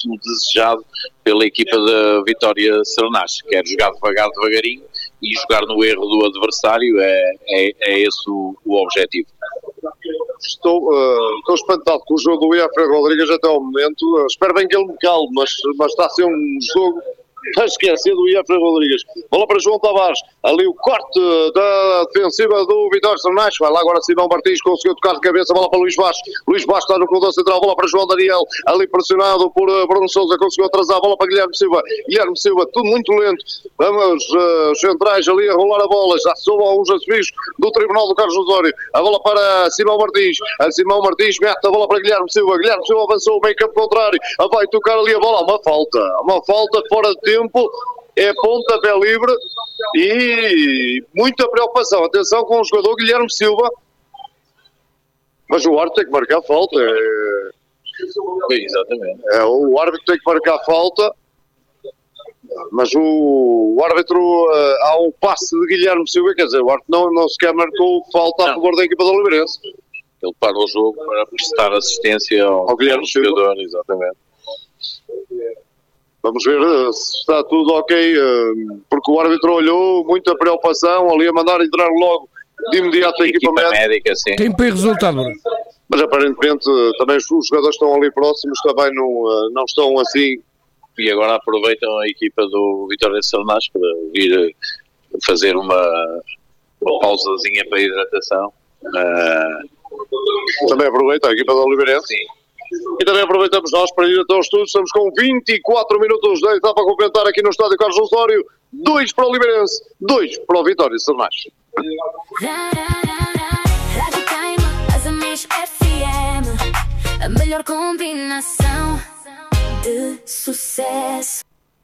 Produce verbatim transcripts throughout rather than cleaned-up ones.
ritmo desejado pela equipa da Vitória Sernache. Quer jogar devagar, devagarinho, e jogar no erro do adversário, é, é, é esse o, o objetivo. Estou, uh, estou espantado com o jogo do Iafra Rodrigues até ao momento. Uh, espero bem que ele me calme, mas, mas está a ser um jogo a esquecer do Iafra Rodrigues. Bola para João Tavares. Ali o corte da defensiva do Vitória Sernache. Vai lá agora Simão Martins, conseguiu tocar de cabeça. Bola para Luís Bastos. Luís Bastos está no corredor central. Bola para João Daniel. Ali pressionado por uh, Bruno Sousa. Conseguiu atrasar a bola para Guilherme Silva. Guilherme Silva, tudo muito lento. Vamos, uh, os centrais ali a rolar a bola. Já soube alguns assobios do Tribunal do Carlos Osório. A bola para Simão Martins. A Simão Martins mete a bola para Guilherme Silva. Guilherme Silva avançou o meio campo contrário. Vai tocar ali a bola. Uma falta. Uma falta fora de tempo. É pontapé livre e muita preocupação. Atenção com o jogador Guilherme Silva. Mas o árbitro tem que marcar a falta. É... Exatamente. É, o árbitro tem que marcar a falta. Mas o, o árbitro, uh, há um passe de Guilherme Silva, quer dizer, o árbitro não, não sequer marcou falta não. a favor da equipa do Oliveirense. Ele parou o jogo para prestar assistência ao, ao Guilherme Silva. Jogador, exatamente. Vamos ver se está tudo ok, porque o árbitro olhou, muita preocupação, ali a mandar entrar logo de imediato a equipa, equipa médica. médica sim. Tem para resultado, Bruno. Mas aparentemente também os jogadores estão ali próximos, também não, não estão assim. E agora aproveitam a equipa do Vitória Sernache para vir fazer uma, uma pausazinha para a hidratação. Uh... Também aproveita a equipa do Oliveirense. Sim. E também aproveitamos nós para ir até aos estudos. Estamos com vinte e quatro minutos da etapa a completar aqui no estádio Carlos Osório. dois para o Oliveirense, dois para o Vitória Sernache. A melhor combinação de sucesso.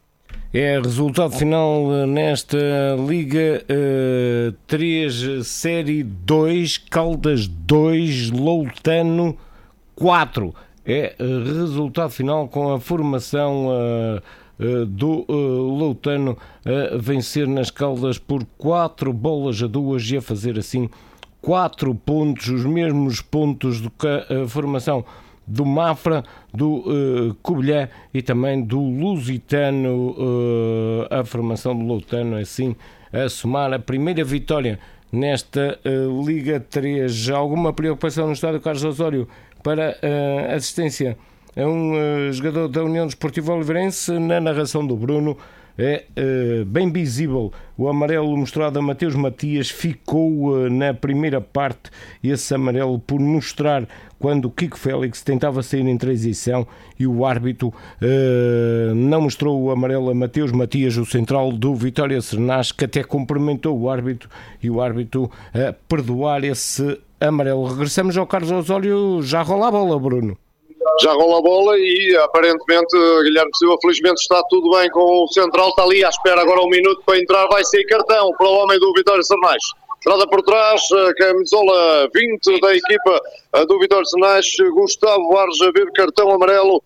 É resultado final nesta Liga uh, três, Série dois, Caldas dois, Loutano quatro. É resultado final com a formação uh, uh, do uh, Loutano a vencer nas Caldas por quatro bolas a duas e a fazer assim quatro pontos, os mesmos pontos do que a formação do Mafra, do uh, Covilhã e também do Lusitano. Uh, a formação do Loutano assim a somar a primeira vitória nesta uh, Liga três. Alguma preocupação no estádio Carlos Osório para uh, assistência a um uh, jogador da União Desportiva Oliveirense? Na narração do Bruno é uh, bem visível o amarelo mostrado a Mateus Matias. Ficou uh, na primeira parte esse amarelo por mostrar quando o Kiko Félix tentava sair em transição e o árbitro uh, não mostrou o amarelo a Mateus Matias, o central do Vitória Sernache, que até cumprimentou o árbitro e o árbitro a uh, perdoar esse amarelo. Regressamos ao Carlos Osório. Já rola a bola, Bruno. Já rola a bola e aparentemente Guilherme Silva felizmente está tudo bem com o central, está ali à espera agora um minuto para entrar, vai ser cartão para o homem do Vitória Sernache. Entrada por trás, camisola vinte da equipa do Vitória Sernache, Gustavo Arges a ver cartão amarelo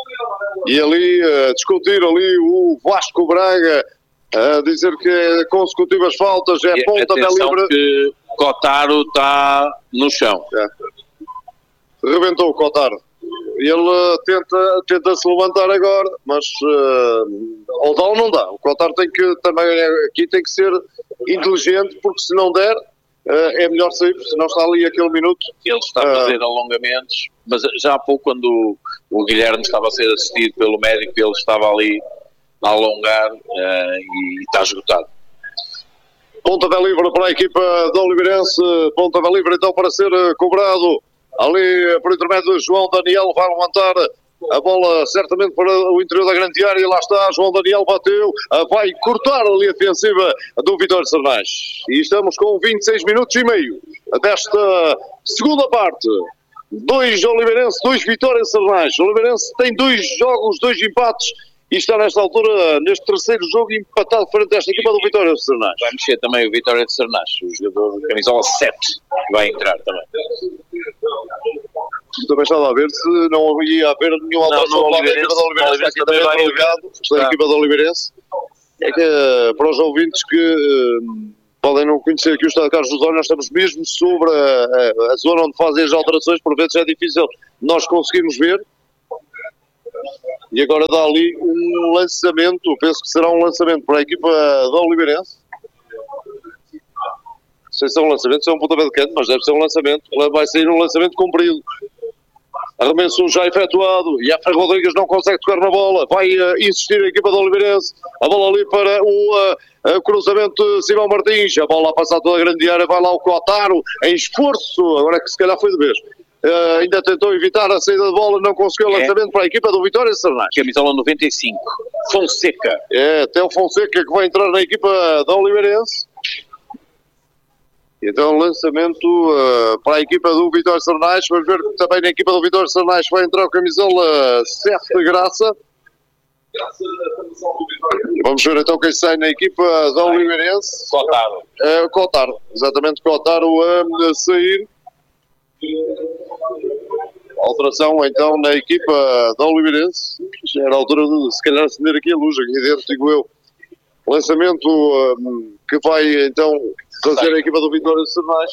e ali a discutir ali o Vasco Braga a dizer que é consecutivas faltas, é ponta da livre. Que Cotaro está no chão. É. Rebentou o Cotaro. Ele tenta, tenta se levantar agora, mas uh, ou dá ou não dá. O Cotaro tem que também aqui tem que ser inteligente, porque se não der, uh, é melhor sair, porque senão está ali aquele minuto. Ele está a fazer uh, alongamentos, mas já há pouco, quando o, o Guilherme estava a ser assistido pelo médico, ele estava ali a alongar uh, e está esgotado. Pontapé livre para a equipa do Oliveirense, pontapé livre então para ser uh, cobrado. Ali, por intermédio de João Daniel, vai levantar a bola certamente para o interior da grande área. E lá está, João Daniel bateu, vai cortar ali a defensiva do Vitória Sernache. E estamos com vinte e seis minutos e meio desta segunda parte. Dois Oliveirense, dois Vitória Sernache. O Oliveirense tem dois jogos, dois empates. E está nesta altura, neste terceiro jogo, empatado frente a esta equipa do Vitória de Sernache. Vai mexer também o Vitória de Sernache, o jogador de camisola sete, que vai entrar também. Também estava a ver se não ia haver nenhuma alteração da equipa do Oliveirense. Está aqui também vai ligado, está a equipa do Oliveirense. É que, para os ouvintes que uh, podem não conhecer aqui o Estádio Carlos Osório, nós estamos mesmo sobre a, a, a zona onde fazem as alterações. Por vezes é difícil nós conseguirmos ver. E agora dá ali um lançamento, penso que será um lançamento para a equipa da Oliveirense. Não sei se é um lançamento, se é um pontapé de canto, mas deve ser um lançamento. Vai sair um lançamento comprido. Arremesso já efetuado. E a Ferro Rodrigues não consegue tocar na bola. Vai uh, insistir a equipa da Oliveirense. A bola ali para o uh, uh, cruzamento de Simão Martins. A bola a passar toda a grande área. Vai lá o Cotaro em esforço. Agora é que se calhar foi de vez. Uh, ainda tentou evitar a saída de bola. Não conseguiu o lançamento é. para a equipa do Vitória de Sernais. Camisola noventa e cinco. Fonseca. É, até o Fonseca que vai entrar na equipa da Oliveirense. Então, lançamento uh, para a equipa do Vitória Sernais. Vamos ver que também na equipa do Vitória Sernais vai entrar o camisola sete de Graça. Vamos ver então quem sai na equipa da Oliveirense. Cotaro. É, Cotaro, exatamente, Cotaro a sair. Alteração então na equipa da Oliveirense. Já era a altura de se calhar acender aqui a luz, aqui dentro, digo eu. Lançamento um, que vai então fazer a equipa do Vitória de Sernais.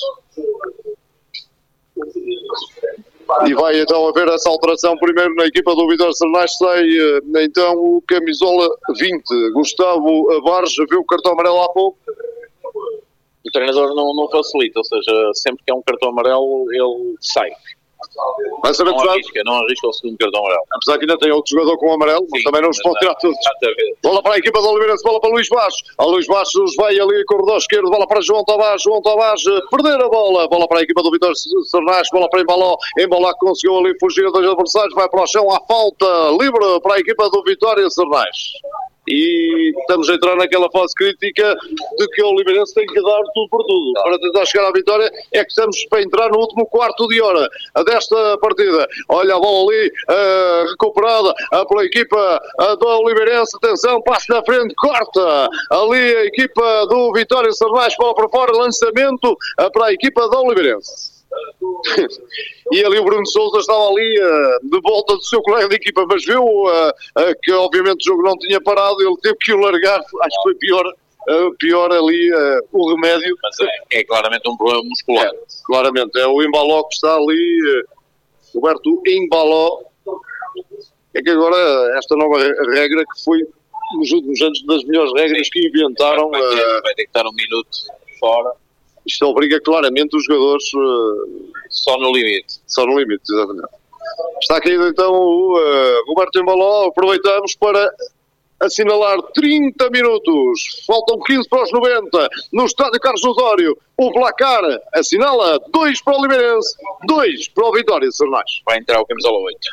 E vai então haver essa alteração primeiro na equipa do Vitória de Sernais. Sai então o camisola vinte, Gustavo Barja, viu o cartão amarelo há pouco. O treinador não, não facilita, ou seja, sempre que é um cartão amarelo ele sai. Lançamento não arrisca, não arrisca o segundo cartão amarelo. Apesar que ainda tem outro jogador com o amarelo, mas também não os pode tirar todos. Bola para a equipa da Oliveirense, bola para Luís Baixo. A Luís Baixo vai ali, corredor esquerdo, bola para João Tavares. João Tavares perder a bola. Bola para a equipa do Vitória Sernais, bola para Embaló. Embaló conseguiu ali fugir dos adversários, vai para o chão, à falta livre para a equipa do Vitória Sernais. E estamos a entrar naquela fase crítica de que o Oliveirense tem que dar tudo por tudo para tentar chegar à vitória. É que estamos para entrar no último quarto de hora desta partida. Olha a bola ali uh, recuperada uh, pela equipa uh, do Oliveirense. Atenção, passe na frente, corta ali a equipa do Vitória Sernais, bola para fora, lançamento uh, para a equipa do Oliveirense. E ali o Bruno Sousa estava ali uh, de volta do seu colega de equipa, mas viu uh, uh, que obviamente o jogo não tinha parado, ele teve que o largar. Acho que foi pior, uh, pior ali uh, o remédio. Mas é, é claramente um problema muscular. É, claramente, é o Embaló que está ali, uh, Roberto Embaló. É que agora esta nova regra que foi nos últimos anos das melhores regras que inventaram. Vai ter, uh, vai ter que estar um minuto fora. Isto obriga claramente os jogadores uh, só no limite. Só no limite, exatamente. Está caído então o uh, Roberto Embaló. Aproveitamos para assinalar trinta minutos. Faltam quinze para os noventa. No estádio Carlos Osório, o placar assinala dois para o Oliveirense, dois para o Vitória de Sernais. Vai entrar o camisola oito.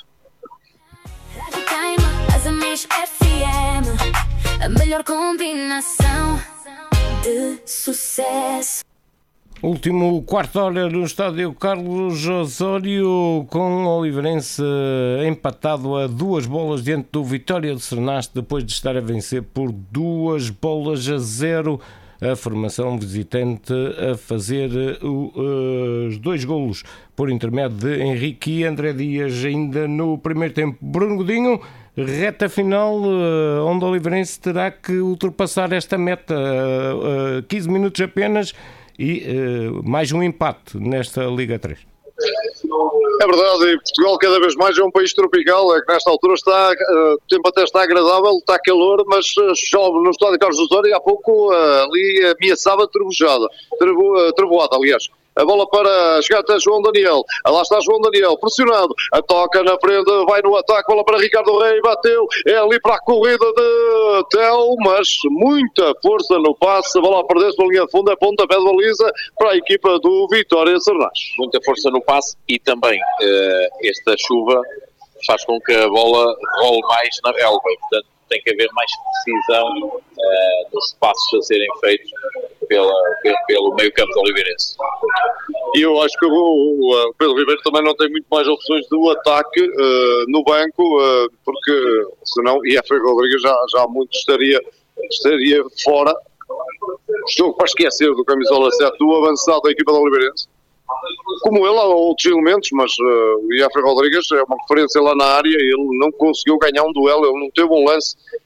F M, a melhor combinação de sucesso. Último quarto de hora no estádio Carlos Osório, com o Oliveirense empatado a duas bolas diante do Vitória de Sernais, depois de estar a vencer por duas bolas a zero. A formação visitante a fazer uh, os dois golos por intermédio de Henrique e André Dias ainda no primeiro tempo. Bruno Godinho, reta final, uh, onde o Oliveirense terá que ultrapassar esta meta, uh, uh, quinze minutos apenas, e uh, mais um empate nesta Liga três. É verdade, e Portugal cada vez mais é um país tropical, é que nesta altura está, uh, o tempo até está agradável, está calor, mas uh, chove no estádio Carlos Osório e há pouco uh, ali ameaçava trebujada, trevo, uh, trevoada, aliás. A bola para chegar até João Daniel. Lá está João Daniel, pressionado. A toca na frente, vai no ataque. Bola para Ricardo Rei, bateu. É ali para a corrida de Tel, mas muita força no passe. A bola a perder-se pela linha de fundo. É pontapé de baliza para a equipa do Vitória de Sernais. Muita força no passe e também uh, esta chuva faz com que a bola role mais na relva. Portanto, tem que haver mais precisão uh, nos passos a serem feitos pela, pelo, pelo meio campo do Oliveirense. E eu acho que o, o Pedro Ribeiro também não tem muito mais opções do ataque uh, no banco, uh, porque senão e a Ferro Rodrigues já, já muito estaria, estaria fora. Jogo para esquecer do camisola sete, do avançado da equipa do Oliveirense. Como ele, há outros elementos, mas uh, o Iafra Rodrigues é uma referência lá na área, ele não conseguiu ganhar um duelo, ele não teve um lance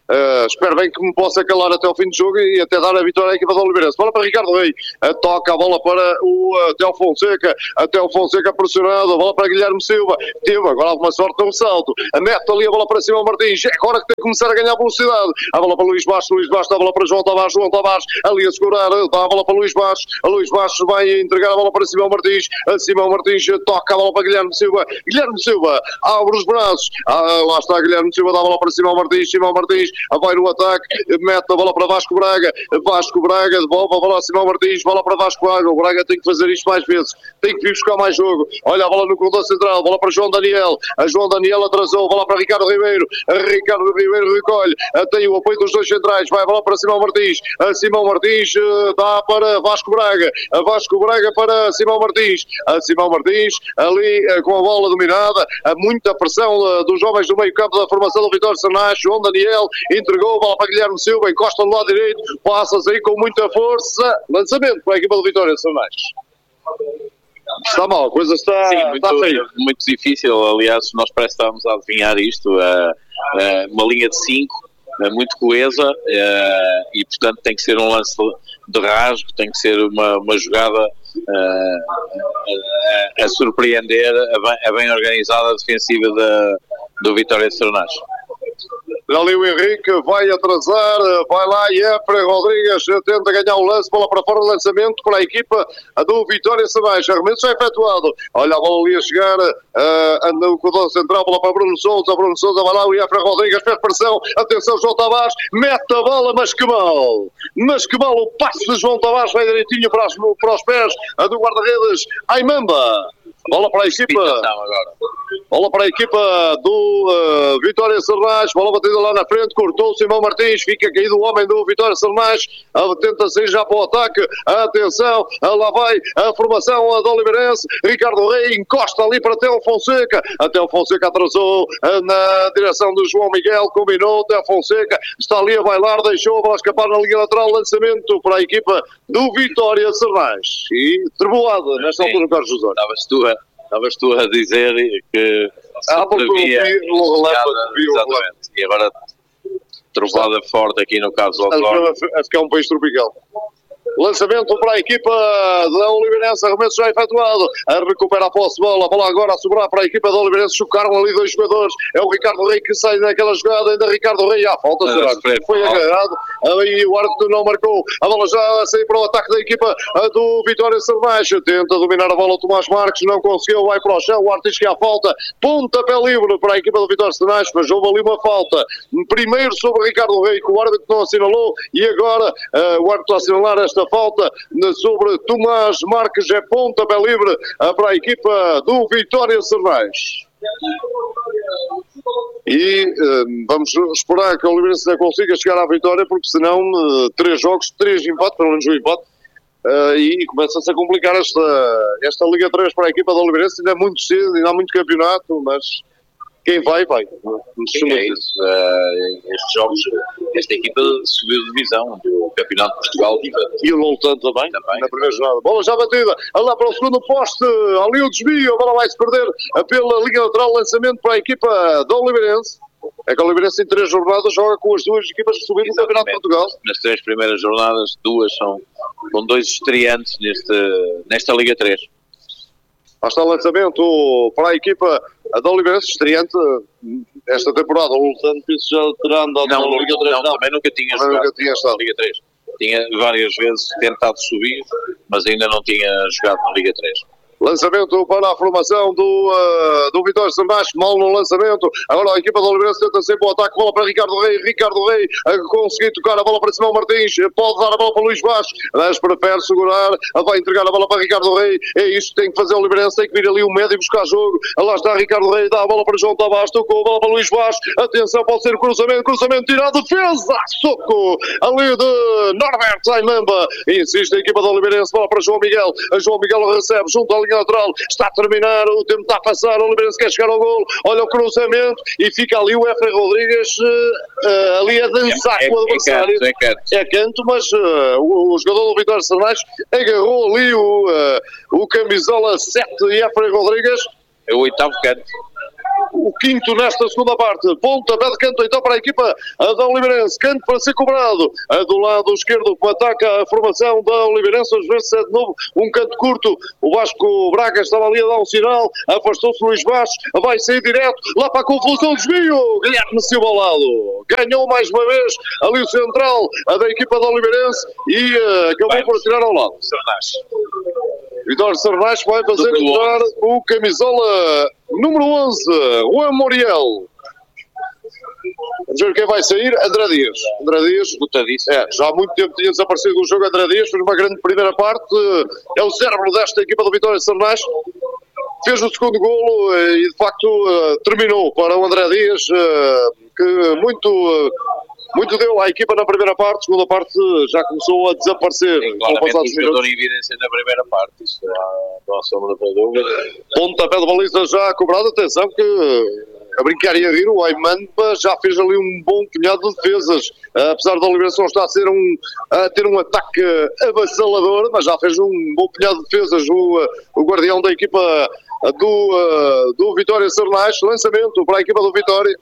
Uh, espero bem que me possa calar até ao fim do jogo e até dar a vitória à equipa da Oliveirense. Bola para Ricardo Rei, uh, toca a bola para o uh, Teo Fonseca, até o Fonseca pressionado, a bola para Guilherme Silva, teve agora alguma sorte no salto, mete ali a bola para Simão Martins, é agora que tem que começar a ganhar velocidade, a bola para Luís Bastos, Luís Bastos, a bola para João Tavares, João Tavares ali a segurar, dá a bola para Luís Bastos, a Luís Bastos vai entregar a bola para Simão Martins, a Simão Martins toca a bola para Guilherme Silva, Guilherme Silva abre os braços, ah, lá está Guilherme Silva, dá a bola para Simão Martins, Simão Martins vai no ataque, mete a bola para Vasco Braga, Vasco Braga devolve a bola a Simão Martins, bola para Vasco Braga, o Braga tem que fazer isto mais vezes, tem que vir buscar mais jogo, olha a bola no corredor central, bola para João Daniel, a João Daniel atrasou, bola para Ricardo Ribeiro, a Ricardo Ribeiro recolhe, tem o apoio dos dois centrais, vai a bola para Simão Martins, a Simão Martins dá para Vasco Braga, a Vasco Braga para Simão Martins, a Simão Martins ali com a bola dominada, a muita pressão dos jovens do meio campo da formação do Vitória Sanás, João Daniel entregou a bola para Guilherme Silva, encosta no lado direito, passa-se aí com muita força, lançamento para a equipa do Vitória Sanás. Está mal, a coisa está, Sim, muito, está feia. Muito difícil, aliás, nós parece que estávamos a adivinhar isto, uh, uh, uma linha de cinco, uh, muito coesa, uh, e portanto tem que ser um lance de rasgo, tem que ser uma, uma jogada uh, a, a surpreender, a bem, a bem organizada defensiva da, do Vitória de Sanás. Ali o Henrique vai atrasar, vai lá e Efra Rodrigues tenta ganhar o lance, bola para fora, lançamento para a equipa do Vitória Sanás, arremesso é efetuado, olha a bola ali a chegar, uh, no corredor central, bola para Bruno Sousa, Bruno Sousa vai lá, o Efra Rodrigues fez pressão, atenção João Tavares, mete a bola, mas que mal, mas que mal, o passe de João Tavares vai direitinho para, as, para os pés do guarda-redes Aimamba. Bola para a equipa, bola para a equipa do uh, Vitória Sanás, bola batida lá na frente, cortou o Simão Martins, fica caído o homem do Vitória Sanás, tenta sair já para o ataque, atenção, lá vai a formação do Oliveirense, Ricardo Rei encosta ali para Teo Fonseca, a Teo Fonseca atrasou na direção do João Miguel, combinou, Teo Fonseca está ali a bailar, deixou a bola escapar na linha lateral, lançamento para a equipa do Vitória Sanás, e treboada nesta altura, Carlos José. Estavas tu a Estavas tu a dizer que ah, porque previa o relâmpago, exatamente, e agora trovada forte aqui no caso do Alzor. A ficar um país tropical. Lançamento para a equipa da Oliveirense, arremesso já efetuado, a recupera a posse de bola, a bola agora a sobrar para a equipa da Oliveirense, chocaram ali dois jogadores, é o Ricardo Rei que sai daquela jogada, ainda Ricardo Rei, à falta, foi agarrado, aí o árbitro não marcou, a bola já a sair para o ataque da equipa do Vitória Sanás, tenta dominar a bola o Tomás Marques, não conseguiu, vai para o chão, o árbitro que há falta, pontapé livre para a equipa do Vitória Sanás, mas houve ali uma falta, primeiro sobre Ricardo Rei, que o árbitro não assinalou, e agora uh, o árbitro a assinalar esta falta sobre Tomás Marques, é pontapé livre para a equipa do Vitória Sanás. E uh, vamos esperar que o Oliveirense consiga chegar à vitória, porque senão uh, três jogos, três empates, pelo menos um empate, uh, e começa-se a complicar esta, esta Liga três para a equipa do Oliveirense. Ainda é muito cedo, ainda há muito campeonato, mas quem vai, vai. Sim, é isso. Uh, estes jogos, esta equipa subiu de divisão do Campeonato de Portugal. E o Loutano também, também, na primeira jornada. Bola já batida, lá para o segundo poste, ali o desvio, a bola vai-se perder pela linha lateral, lançamento para a equipa do Oliveirense. É que o Oliveirense em três jornadas joga com as duas equipas que subiram no Campeonato de Portugal. Nas três primeiras jornadas, duas são com dois estreantes neste, nesta Liga três. Lá está o lançamento para a equipa da Oliveirense, estreante esta temporada. O Loutano já terá andado não, na Liga três. Não, não, também nunca tinha também jogado nunca tinha estado. na Liga três. Tinha várias vezes tentado subir, mas ainda não tinha jogado na Liga três. Lançamento para a formação do, uh, do Vitória Sanás, mal no lançamento. Agora a equipa do Oliveirense tenta sempre o ataque, bola para Ricardo Rei. Ricardo Rei a conseguir tocar a bola para Simão Martins, pode dar a bola para Luís Bastos, mas prefere segurar, vai entregar a bola para Ricardo Rei. É isto que tem que fazer o Oliveirense, tem que vir ali o médio buscar jogo. Lá está Ricardo Rei, dá a bola para João Tavares, tocou a bola para Luís Bastos. Atenção, pode ser cruzamento, cruzamento tirado, defesa, soco ali de Norberto Aimamba. Insiste a equipa do Oliveirense, bola para João Miguel. A João Miguel recebe junto à linha lateral, está a terminar, o tempo está a passar, o Oliveirense quer chegar ao golo, olha o cruzamento e fica ali o Efra Rodrigues uh, uh, ali a dançar é, com o adversário. É canto, é canto. É canto, mas uh, o, o jogador do Vitória Sanás agarrou ali o, uh, o camisola sete e Efra Rodrigues. É o oitavo canto. o quinto nesta segunda parte. Pontapé de canto então para a equipa da Oliveirense. Canto para ser cobrado. A do lado esquerdo que ataca a formação da Oliveirense. Vamos ver se é de novo um canto curto. O Vasco Braga estava ali a dar um sinal. Afastou-se o Luís Bastos. Vai sair direto lá para a confusão. Desvio. Guilherme Silva ao lado. Ganhou mais uma vez ali o central a da equipa da Oliveirense e uh, acabou Bem, por tirar ao lado. Vitor Sernache vai fazer entrar o camisola número onze, Juan Moriel. Vamos ver quem vai sair. André Dias. André Dias, é, já há muito tempo tinha desaparecido do jogo. André Dias fez uma grande primeira parte. É o cérebro desta equipa do Vitória Sernache. Fez o segundo golo e de facto terminou para o André Dias, que muito... Muito deu à equipa na primeira parte, a segunda parte já começou a desaparecer. Sim, claramente o jogador em evidência na primeira parte, isso não há sombra de dúvida. Pontapé de baliza já cobrado, atenção que a brincar e a rir, o Aimamba já fez ali um bom punhado de defesas, apesar da Oliveirense não estar a, ser um, a ter um ataque avassalador, mas já fez um bom punhado de defesas o, o guardião da equipa do, do Vitória Sernache. Lançamento para a equipa do Vitória.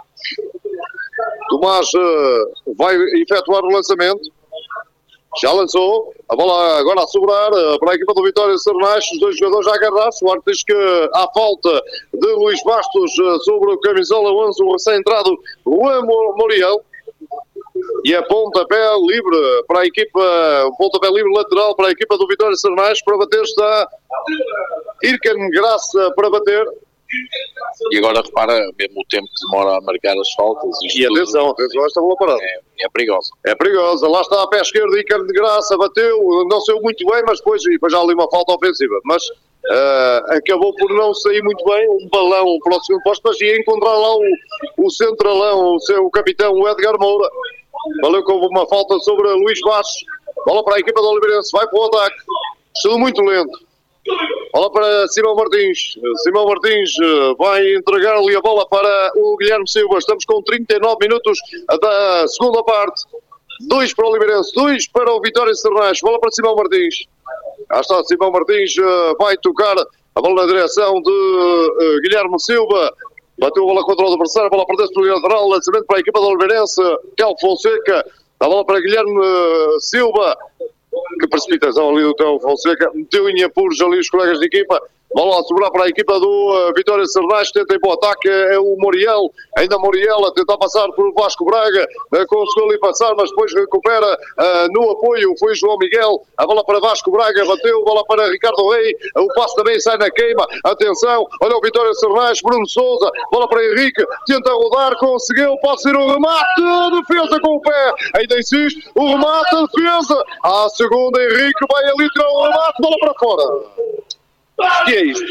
Tomás uh, vai efetuar o lançamento. Já lançou. A bola agora a sobrar uh, para a equipa do Vitória Sernache. Os dois jogadores já agarrar-se. O árbitro diz que há falta de Luís Bastos uh, sobre o camisola onze, o recém-entrado Juan Moriel. E a pontapé livre para a equipa, o pontapé livre lateral para a equipa do Vitória Sernache. Para bater está Irken Graça para bater. E agora repara, mesmo o tempo que demora a marcar as faltas. E atenção, atenção, esta bola parada. É, é perigosa. É perigosa. Lá está a pé esquerdo, Ícaro de Graça, bateu, não saiu muito bem, mas depois, depois já ali uma falta ofensiva. Mas uh, acabou por não sair muito bem, um balão para o segundo posto, mas ia encontrar lá o, o centralão, o seu capitão, o Edgar Moura. Valeu que houve uma falta sobre Luís Bastos. Bola para a equipa do Oliveirense, vai para o ataque. Estilo muito lento. Bola para Simão Martins. Simão Martins vai entregar ali a bola para o Guilherme Silva. Estamos com trinta e nove minutos da segunda parte. Dois para o Oliveirense, dois para o Vitória Sernache. Bola para Simão Martins. Já está, Simão Martins vai tocar a bola na direção de Guilherme Silva. Bateu a bola contra o adversário. A bola perdeu-se pelo lateral. Lançamento para a equipa do Oliveirense. Tel Fonseca. A bola para Guilherme Silva. Que precipitação ali do Tel Fonseca, meteu em apuros ali os colegas de equipa. Bola a sobrar para a equipa do uh, Vitória Sernache, tenta ir para o ataque, é o Moriel, ainda Moriel a tentar passar por Vasco Braga, uh, conseguiu ali passar, mas depois recupera uh, no apoio, foi João Miguel, a bola para Vasco Braga, bateu, bola para Ricardo Rei, o passo também sai na queima, atenção, olha o Vitória Sernache, Bruno Sousa, bola para Henrique, tenta rodar, conseguiu, pode ser o remate, defesa com o pé, ainda insiste, o remate, defesa, à segunda Henrique, vai ali tirar o remate, bola para fora. O que é isto?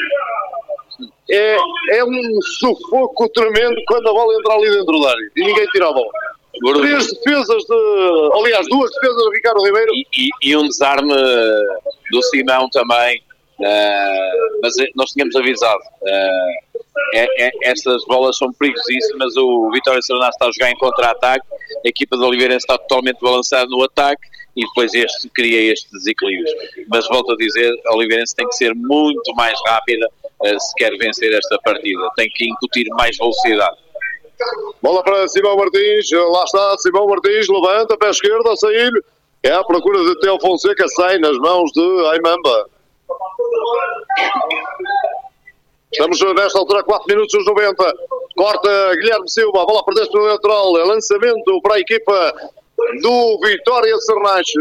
É, é um sufoco tremendo quando a bola entra ali dentro da área e ninguém tira a bola. Três defesas de... Aliás, duas defesas de Ricardo Ribeiro. E, e, e um desarme do Simão também. Uh, mas nós tínhamos avisado. Uh, é, é, estas bolas são perigosíssimas. O Vitória Sernache está a jogar em contra-ataque. A equipa do Oliveirense está totalmente balançada no ataque. E depois este cria estes desequilíbrios. Mas volto a dizer, a Oliveirense tem que ser muito mais rápida uh, se quer vencer esta partida. Tem que incutir mais velocidade. Bola para Simão Martins, lá está Simão Martins, levanta, pé esquerdo, a sair. É à procura de Tel Fonseca, sai nas mãos de Aimamba. Estamos nesta altura, quatro minutos dos noventa. Corta Guilherme Silva, a bola perdeu-se no lateral. É lançamento para a equipa do Vitória Sernache.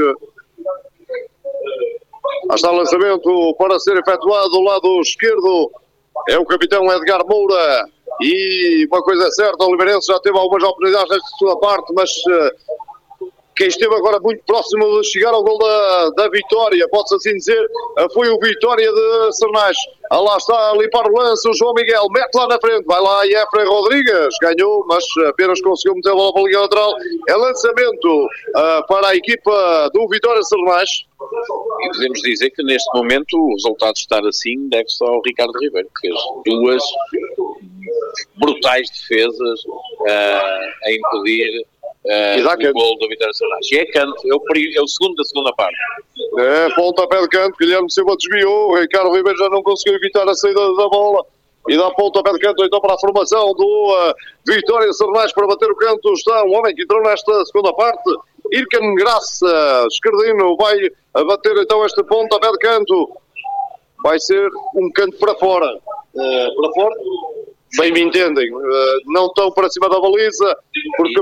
Lá está o lançamento para ser efetuado do lado esquerdo. É o capitão Edgar Moura. E uma coisa é certa, o Oliveirense já teve algumas oportunidades nesta segunda parte, mas uh, quem esteve agora muito próximo de chegar ao gol da, da vitória, pode-se assim dizer, uh, foi o Vitória de Sernache. Ah, lá está ali para o lance o João Miguel, mete lá na frente, vai lá Jeffrey Rodrigues, ganhou, mas apenas conseguiu meter a bola para a linha lateral. É lançamento uh, para a equipa do Vitória Sernache. E podemos dizer que neste momento o resultado de estar assim deve-se ao Ricardo Ribeiro, que fez duas brutais defesas uh, a impedir uh, o gol do Vitória Sernache. E é canto, é o, é o segundo da segunda parte. É, pontapé de canto, Guilherme Silva desviou, Ricardo Ribeiro já não conseguiu evitar a saída da bola. E dá pontapé de canto então para a formação do uh, Vitória Sernais para bater o canto. Está um homem que entrou nesta segunda parte. Irkan Graça, esquerdino, vai a bater então este pontapé de canto. Vai ser um canto para fora. Uh, para fora? Bem me entendem. Uh, não tão para cima da baliza, porque